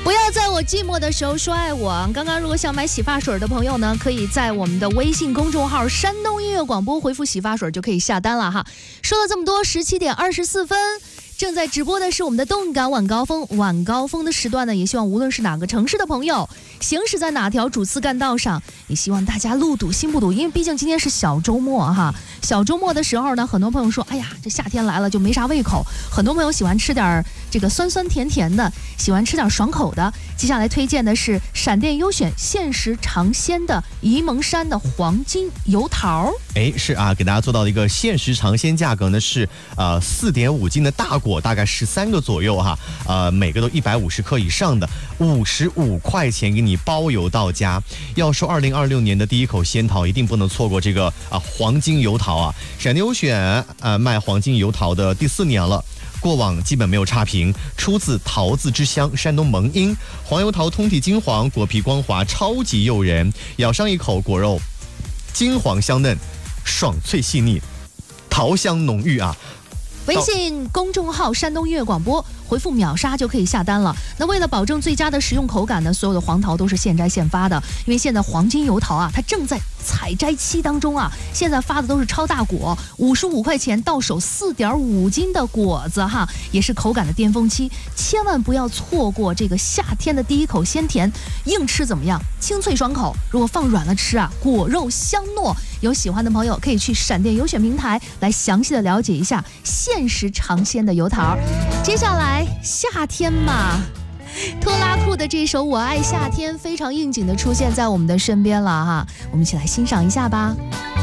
不要在我寂寞的时候说爱我。刚刚如果想买洗发水的朋友呢，可以在我们的微信公众号山东音乐广播回复洗发水就可以下单了哈。说了这么多，17点24分。正在直播的是我们的动感晚高峰，晚高峰的时段呢，也希望无论是哪个城市的朋友，行驶在哪条主次干道上，也希望大家路堵心不堵，因为毕竟今天是小周末哈。小周末的时候呢，很多朋友说，哎呀，这夏天来了就没啥胃口，很多朋友喜欢吃点这个酸酸甜甜的，喜欢吃点爽口的。接下来推荐的是闪电优选限时尝鲜的沂蒙山的黄金油桃。 是啊，给大家做到的一个限时尝鲜价格呢是4.5斤的大果，大概13个左右哈，每个都150克以上的，55块钱给你包邮到家。要说2026年的第一口仙桃，一定不能错过这个黄金油桃啊！闪电优选卖黄金油桃的第4年了。过往基本没有差评，出自桃子之乡山东蒙阴，黄油桃通体金黄，果皮光滑，超级诱人，咬上一口果肉金黄香嫩，爽脆细腻，桃香浓郁啊！ 微信公众号山东音乐广播回复秒杀就可以下单了。那为了保证最佳的食用口感呢，所有的黄桃都是现摘现发的，因为现在黄金油桃啊，它正在采摘期当中啊，现在发的都是超大果，55块钱到手4.5斤的果子哈，也是口感的巅峰期，千万不要错过这个夏天的第一口鲜甜。硬吃怎么样？清脆爽口，如果放软了吃啊，果肉香糯。有喜欢的朋友可以去闪电优选平台来详细的了解一下限时尝鲜的油桃。接下来夏天嘛，拖拉库的这首《我爱夏天》非常应景的出现在我们的身边了哈，我们一起来欣赏一下吧。